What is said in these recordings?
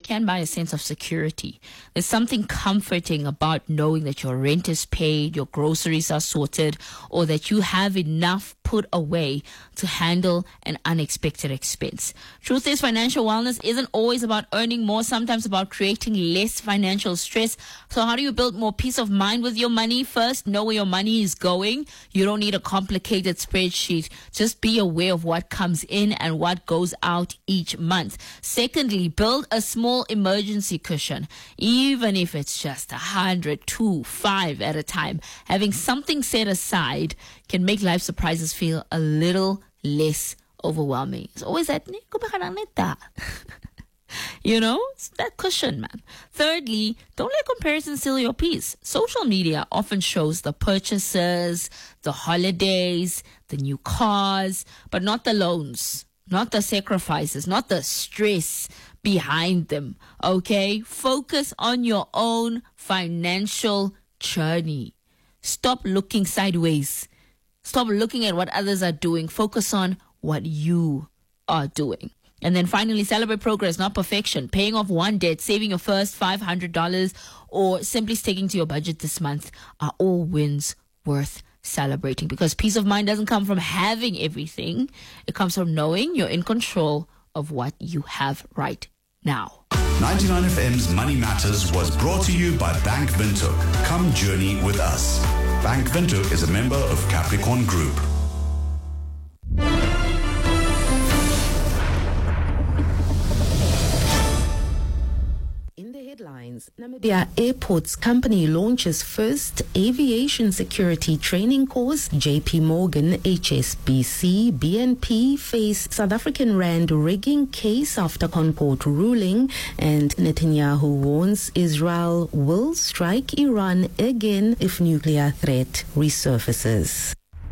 can buy a sense of security. There's something comforting about knowing that your rent is paid, your groceries are sorted, or that you have enough put away to handle an unexpected expense. Truth is, financial wellness isn't always about earning more, sometimes about creating less financial stress. So how do you build more peace of mind with your money? First, know where your money is going. You don't need a complicated spreadsheet. Just be aware of what comes in and what goes out each month. Secondly, build a small emergency cushion, even if it's just 100, 2, 5 at a time. Having something set aside can make life surprises feel a little less overwhelming. It's always that, you know, it's that cushion, man. Thirdly, don't let comparison steal your peace. Social media often shows the purchases, the holidays, the new cars, but not the loans, not the sacrifices, not the stress behind them. Okay? Focus on your own financial journey. Stop looking sideways. Stop looking at what others are doing. Focus on what you are doing. And then finally, celebrate progress, not perfection. Paying off one debt, saving your first $500, or simply sticking to your budget this month are all wins worth celebrating. Because peace of mind doesn't come from having everything. It comes from knowing you're in control of what you have right now. 99FM's Money Matters was brought to you by Bank Windhoek. Come journey with us. Bank Windhoek is a member of Capricorn Group. In the headlines, Namibia Airports Company launches first aviation security training course. JP Morgan, HSBC, BNP face South African rand rigging case after Concord ruling, and Netanyahu warns Israel will strike Iran again if nuclear threat resurfaces.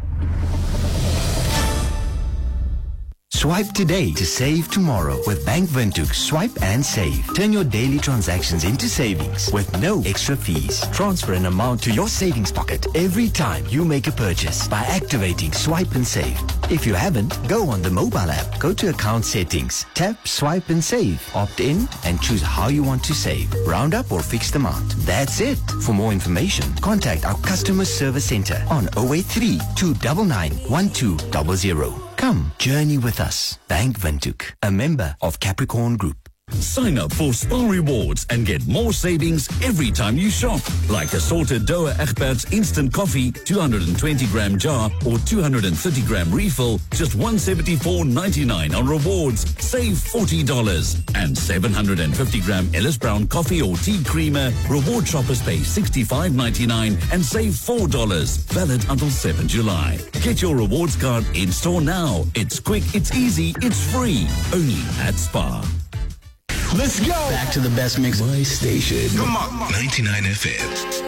Swipe today to save tomorrow with Bank Windhoek Swipe and Save. Turn your daily transactions into savings with no extra fees. Transfer an amount to your savings pocket every time you make a purchase by activating Swipe and Save. If you haven't, go on the mobile app, go to account settings, tap Swipe and Save, opt in and choose how you want to save, round up or fixed amount. That's it. For more information, contact our customer service center on 083 299 1200. Come, journey with us. Bank Windhoek, a member of Capricorn Group. Sign up for Spar Rewards and get more savings every time you shop. Like assorted Doha Egberts instant coffee, 220-gram jar or 230-gram refill, just $174.99 on rewards. Save $40. And 750-gram Ellis Brown coffee or tea creamer, reward shoppers pay $65.99 and save $4. Valid until 7 July. Get your rewards card in store now. It's quick, it's easy, it's free. Only at Spar. Let's go. Back to the best mix. My station. Come on. 99FM.